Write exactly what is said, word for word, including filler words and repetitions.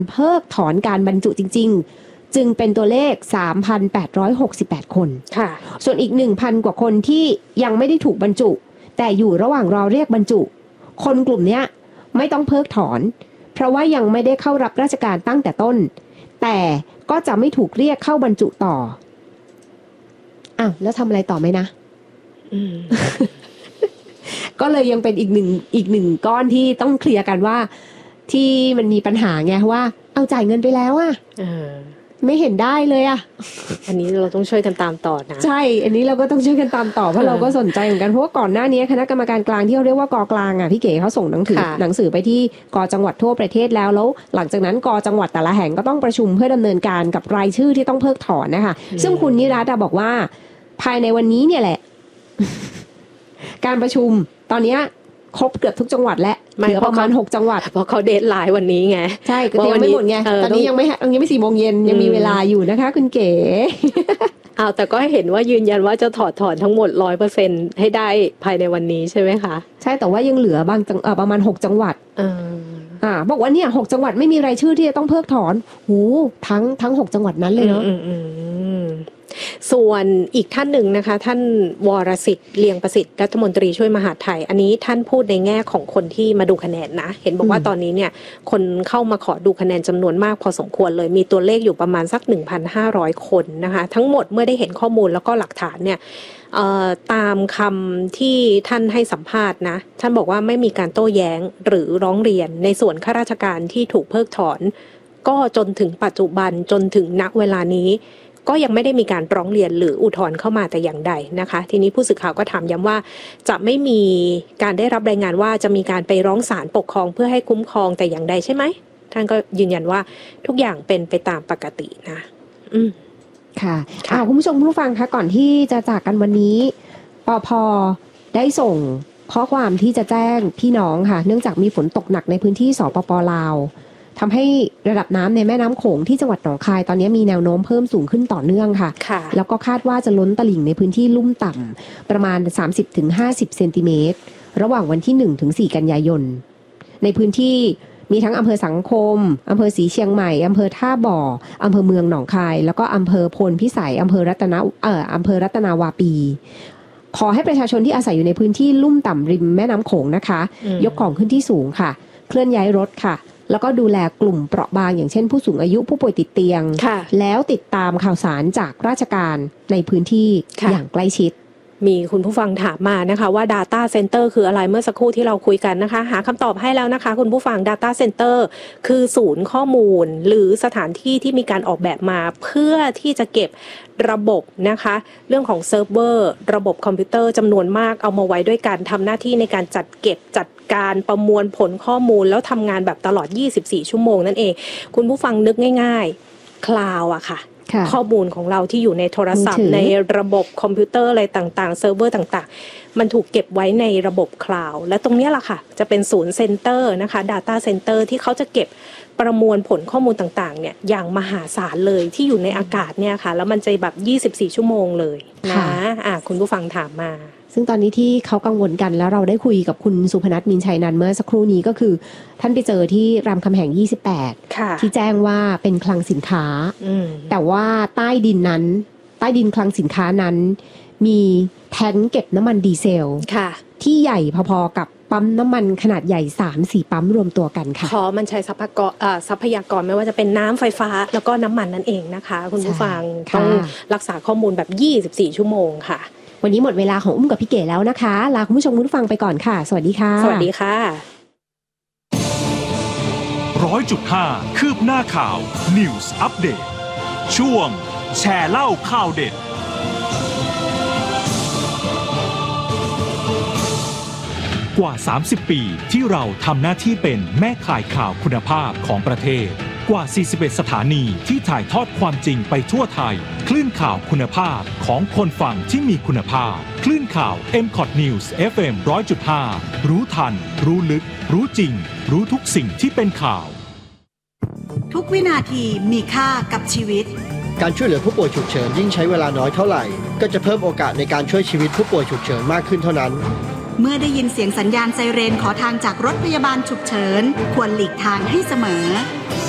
เพิกถอนการบรรจุจริงๆจึงเป็นตัวเลข สามพันแปดร้อยหกสิบแปด คนค่ะส่วนอีก หนึ่งพัน กว่าคนที่ยังไม่ได้ถูกบรรจุแต่อยู่ระหว่างรอเรียกบรรจุคนกลุ่มเนี้ยไม่ต้องเพิกถอนเพราะว่ายังไม่ได้เข้ารับราชการตั้งแต่ต้นแต่ก็จะไม่ถูกเรียกเข้าบรรจุต่ออ้าวแล้วทำอะไรต่อไหมนะ ก็เลยยังเป็นอีกหนึ่งอีกหนึ่งก้อนที่ต้องเคลียร์กันว่าที่มันมีปัญหาไงว่าเอาจ่ายเงินไปแล้วอะไม่เห็นได้เลยอะอันนี้เราต้องช่วยกันตามต่อนะใช่อันนี้เราก็ต้องช่วยกันตามต่อเพราะเราก็สนใจเหมือนกันเพราะว่าก่อนหน้านี้คณะกรรมการกลางที่เขาเรียกว่ากกลางอะพี่เก๋เขาส่งหนังสือหนังสือไปที่กจังหวัดทั่วประเทศแล้วแล้วหลังจากนั้นกจังหวัดแต่ละแห่งก็ต้องประชุมเพื่อดำเนินการกับรายชื่อที่ต้องเพิกถอนนะคะซึ่งคุณนิรัตน์บอกว่าภายในวันนี้เนี่ยแหละ การประชุมตอนนี้ครบเกือบทุกจังหวัดแล้วเหลือประมาณหกจังหวัดเพราะเขาเดดไลน์วันนี้ไงใช่ก็ยังไม่หมดไงตอนนี้ยังไม่ยังไม่สี่โมงเย็นยังมีเวลาอยู่นะคะคุณเก๋อ้าวแต่ก็ให้เห็นว่ายืนยันว่าจะถอดถอนทั้งหมด ร้อยเปอร์เซ็นต์ ให้ได้ภายในวันนี้ใช่ไหมคะใช่แต่ว่ายังเหลือบางจังเอ่อประมาณหกจังหวัดเอออ่าบอกว่าเนี่ยหกจังหวัดไม่มีรายชื่อที่จะต้องเพิกถอนหูทั้งทั้งหกจังหวัดนั้นเลยเนาะส่วนอีกท่านหนึ่งนะคะท่านวรสิทธิ์เลียงประสิทธิ์รัฐมนตรีช่วยมหาดไทยอันนี้ท่านพูดในแง่ของคนที่มาดูคะแนนนะเห็นบอกว่าตอนนี้เนี่ยคนเข้ามาขอดูคะแนนจำนวนมากพอสมควรเลยมีตัวเลขอยู่ประมาณสัก หนึ่งพันห้าร้อย คนนะคะทั้งหมดเมื่อได้เห็นข้อมูลแล้วก็หลักฐานเนี่ยตามคำที่ท่านให้สัมภาษณ์นะท่านบอกว่าไม่มีการโต้แย้งหรือร้องเรียนในส่วนข้าราชการที่ถูกเพิกถอนก็จนถึงปัจจุบันจนถึงณเวลานี้ก็ยังไม่ได้มีการร้องเรียนหรืออุทธรณ์เข้ามาแต่อย่างใดนะคะทีนี้ผู้สื่อข่าวก็ถามย้ำว่าจะไม่มีการได้รับรายงานว่าจะมีการไปร้องศาลปกครองเพื่อให้คุ้มครองแต่อย่างใดใช่ไหมท่านก็ยืนยันว่าทุกอย่างเป็นไปตามปกตินะอืมค่ะค่ะคุณผู้ชมผู้ฟังคะก่อนที่จะจากกันวันนี้ปภ.ได้ส่งข้อความที่จะแจ้งพี่น้องค่ะเนื่องจากมีฝนตกหนักในพื้นที่สปป.ลาวทำให้ระดับน้ำในแม่น้ำโขงที่จังหวัดหนองคายตอนนี้มีแนวโน้มเพิ่มสูงขึ้นต่อเนื่องค่ะแล้วก็คาดว่าจะล้นตลิ่งในพื้นที่ลุ่มต่ำประมาณ สามสิบถึงห้าสิบ เซนติเมตรระหว่างวันที่ หนึ่งถึงสี่ กันยายนในพื้นที่มีทั้งอำเภอสังคมอำเภอศรีเชียงใหม่อำเภอท่าบ่ออำเภอเมืองหนองคายแล้วก็อำเภอโพนพิสัยอำเภอรัตนาเอ่ออำเภอรัตนาวาปีขอให้ประชาชนที่อาศัยอยู่ในพื้นที่ลุ่มต่ำริมแม่น้ำโขงนะคะยกของขึ้นที่สูงค่ะเคลื่อนย้ายรถค่ะแล้วก็ดูแลกลุ่มเปราะบางอย่างเช่นผู้สูงอายุผู้ป่วยติดเตียงแล้วติดตามข่าวสารจากราชการในพื้นที่อย่างใกล้ชิดมีคุณผู้ฟังถามมานะคะว่า Data Center คืออะไรเมื่อสักครู่ที่เราคุยกันนะคะหาคำตอบให้แล้วนะคะคุณผู้ฟัง Data Center คือศูนย์ข้อมูลหรือสถานที่ที่มีการออกแบบมาเพื่อที่จะเก็บระบบนะคะเรื่องของเซิร์ฟเวอร์ระบบคอมพิวเตอร์จำนวนมากเอามาไว้ด้วยกันทำหน้าที่ในการจัดเก็บจัดการประมวลผลข้อมูลแล้วทำงานแบบตลอดยี่สิบสี่ชั่วโมงนั่นเองคุณผู้ฟังนึกง่ายๆคลาวด์อะค่ะข้อมูลของเราที่อยู่ในโทรศัพท์ในระบบคอมพิวเตอร์อะไรต่างๆเซิร์ฟเวอร์ต่างๆมันถูกเก็บไว้ในระบบคลาวด์และตรงนี้แหละค่ะจะเป็นศูนย์เซ็นเตอร์นะคะ Data Center ที่เขาจะเก็บประมวลผลข้อมูลต่างๆเนี่ยอย่างมหาศาลเลยที่อยู่ในอากาศเนี่ยค่ะแล้วมันจะแบบยี่สิบสี่ชั่วโมงเลยนะอ่ะคุณผู้ฟังถามมาซึ่งตอนนี้ที่เขากังวลกันแล้วเราได้คุยกับคุณสุพนัทมินชัยนันท์เมื่อสักครู่นี้ก็คือท่านไปเจอที่รามคำแหงยี่สิบแปดที่แจ้งว่าเป็นคลังสินค้าแต่ว่าใต้ดินนั้นใต้ดินคลังสินค้านั้นมีแทงเก็บน้ำมันดีเซลที่ใหญ่พอๆกับปั๊มน้ำมันขนาดใหญ่ สามสี่ ปั๊มรวมตัวกันค่ะเพราะมันใช้ทรัพยากรทรัพยากรไม่ว่าจะเป็นน้ำไฟฟ้าแล้วก็น้ำมันนั่นเองนะคะคุณผู้ฟังต้องรักษาข้อมูลแบบยี่สิบสี่ชั่วโมงค่ะวันนี้หมดเวลาของอุ้มกับพี่เก๋แล้วนะคะลาคุณผู้ชมคุณผู้ฟังไปก่อนค่ะสวัสดีค่ะสวัสดีค่ะร้อยจุดห้า คืบหน้าข่าว News Update ช่วงแชร์เล่าข่าวเด็ดกว่าสามสิบปีที่เราทำหน้าที่เป็นแม่ข่ายข่าวคุณภาพของประเทศกว่าสี่สิบเอ็ดสถานีที่ถ่ายทอดความจริงไปทั่วไทยคลื่นข่าวคุณภาพของคนฟังที่มีคุณภาพคลื่นข่าว เอ็ม คอท News เอฟ เอ็ม หนึ่งร้อยจุดห้า รู้ทันรู้ลึกรู้จริงรู้ทุกสิ่งที่เป็นข่าวทุกวินาทีมีค่ากับชีวิตการช่วยเหลือผู้ป่วยฉุกเฉินยิ่งใช้เวลาน้อยเท่าไหร่ก็จะเพิ่มโอกาสในการช่วยชีวิตผู้ป่วยฉุกเฉินมากขึ้นเท่านั้นเมื่อได้ยินเสียงสัญญาณไซเรนขอทางจากรถพยาบาลฉุกเฉินควรหลีกทางให้เสมอ